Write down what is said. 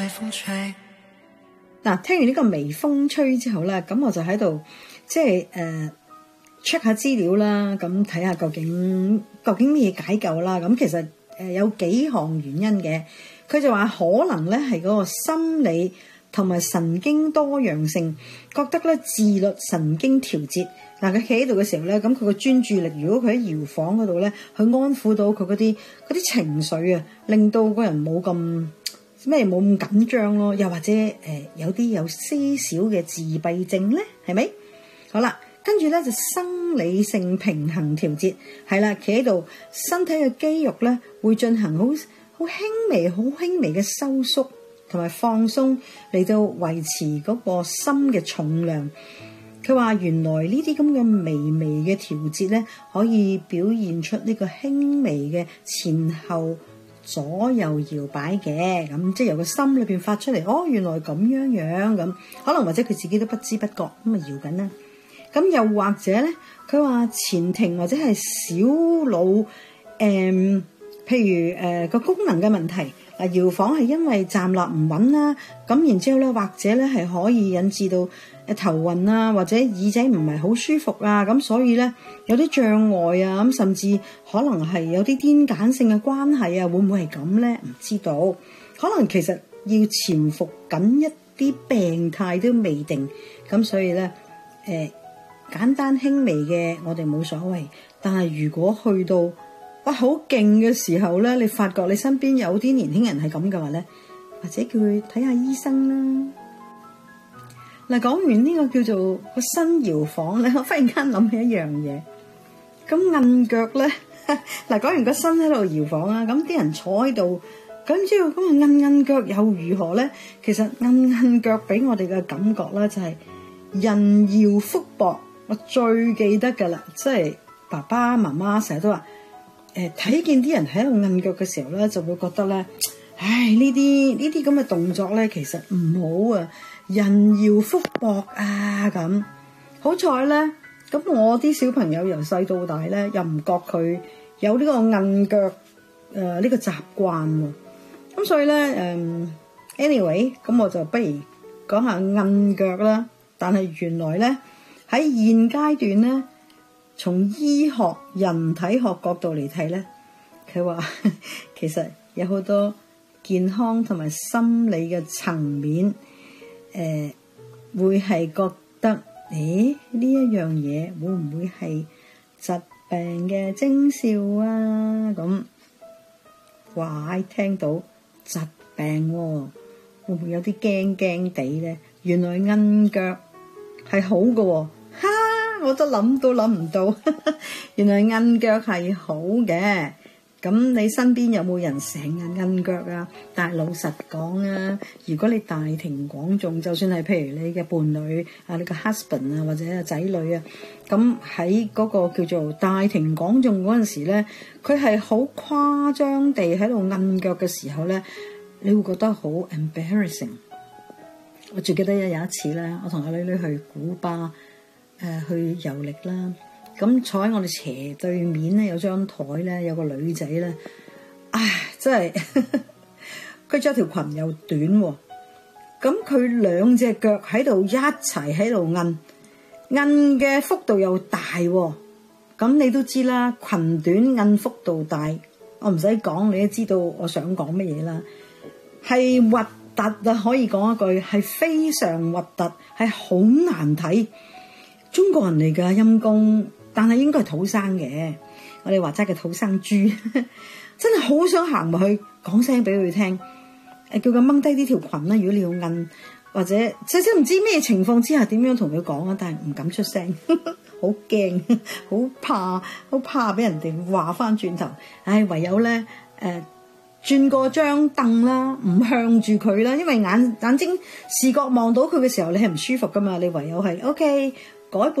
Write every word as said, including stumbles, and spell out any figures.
嗱，聽完呢個微風吹之後咧，咁我就喺度即係誒 check 下資料啦，咁睇下究竟究竟咩解救啦。咁其實誒有幾項原因嘅，佢就話可能咧係嗰個心理同埋神經多樣性，覺得咧自律神經調節。嗱，佢企喺度嘅時候咧，咁佢個專注力，如果佢喺搖房嗰度咧，去安撫到佢嗰啲嗰啲情緒啊，令到個人冇咁咩冇咁緊張咯，又或者誒、呃、有啲有些少嘅自閉症咧，係咪？好啦，跟住咧就生理性平衡調節，係啦，企喺度，身體嘅肌肉咧會進行好好輕微、好輕微嘅收縮同埋放鬆，嚟到維持嗰個心嘅重量。佢話原來呢啲咁嘅微微嘅調節咧，可以表現出呢個輕微嘅前後左右搖擺嘅，咁即係由個心裏邊發出嚟。哦，原來咁樣樣咁，可能或者佢自己都不知不覺咁啊搖緊啦。咁又或者咧，佢話前庭或者係小腦誒、呃，譬如誒個、呃、功能嘅問題。嗱，搖晃係因為站立唔穩啦，咁然之後咧，或者咧係可以引致到誒頭暈啊，或者耳仔唔係好舒服啊，咁所以咧有啲障礙啊，咁甚至可能係有啲癲癇性嘅關係啊，會唔會係咁咧？唔知道，可能其實要潛伏緊一啲病態都未定，咁所以咧誒、呃、簡單輕微嘅我哋冇所謂，但係如果去到哇好勁嘅時候咧，你發覺你身邊有啲年輕人係咁嘅話咧，或者叫佢睇下醫生啦。嗱，講完呢個叫做個新搖房咧，我忽然間諗起一樣嘢。咁摁腳咧，嗱，講完個身喺度搖晃啦，咁啲人坐喺度，咁之後咁啊摁摁腳又如何咧？其實摁摁腳俾我哋嘅感覺咧，就係人搖福薄。我最記得噶啦，即係爸爸媽媽成日都話。誒睇見啲人喺度摁腳嘅時候咧，就會覺得咧，唉呢啲呢啲咁嘅動作咧，其實唔好啊，人搖福薄啊咁。好彩咧，咁我啲小朋友由細到大咧，又唔覺佢有呢個摁腳誒呢、呃呢個習慣喎。咁所以咧誒、呃、，anyway，咁我就不如講下摁腳啦。但係原來咧喺現階段咧。從醫學、人體學角度嚟睇咧，佢話其實有好多健康同埋心理嘅層面，誒、呃、會係覺得，誒呢一樣嘢會唔會係疾病嘅徵兆啊？咁哇，聽到疾病喎、哦，會唔會有啲驚驚地咧？原來摁腳係好嘅喎、哦。我都諗都諗唔到，原來摁腳係好嘅。咁你身邊有冇人成日摁腳啊？但係老實講啊，如果你大庭廣眾，就算係譬如你嘅伴侶啊、你嘅 husband 啊或者係仔女啊，咁喺嗰個叫做大庭廣眾嗰陣時咧，佢係好誇張地喺度摁腳嘅時候咧，你會覺得好 embarrassing。我最記得有一次咧，我同阿女女去古巴。誒、呃、去遊歷啦，咁坐喺我哋斜對面咧有張台咧，有個女仔咧，唉，真係佢着條裙又短喎、哦，咁佢兩隻腳喺度一齊喺度摁，摁嘅幅度又大喎、哦，咁你都知啦，裙短摁幅度大，我唔使講，你都知道我想講乜嘢啦，係核突啊，可以講一句係非常核突，係好難睇。中國人嚟㗎陰公，但係應該係土生嘅。我哋話齋嘅土生豬，真係好想行埋去講聲俾佢聽，誒叫佢掹低呢條裙啦。如果你要摁，或者即係唔知咩情況之下點樣同佢講啊，但係唔敢出聲，好驚，好怕，好怕俾人哋話翻轉頭。唉，唯有咧誒、呃、轉過張凳啦，唔向住佢啦，因為眼眼睛視覺望到佢嘅時候，你係唔舒服㗎嘛。你唯有係 OK。改